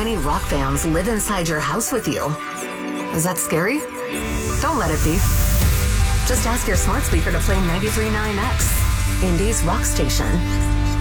many rock fans live inside your house with you. Is that scary? Don't let it be. Just ask your smart speaker to play 93.9X, Indy's rock station.